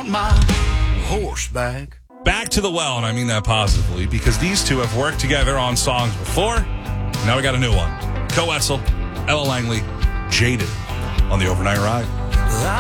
want my horse back. Back to the well, and I mean that positively, because these two have worked together on songs before. Now we got a new one. Co Wetzel, Ella Langley, Jaded on the Overnight Ride.